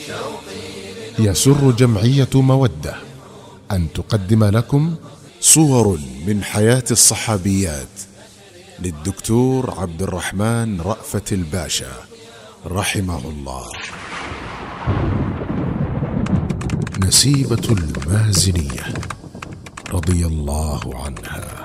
يسر جمعية مودة أن تقدم لكم صور من حياة الصحابيات للدكتور عبد الرحمن رأفت الباشا رحمه الله. نسيبة المازنية رضي الله عنها.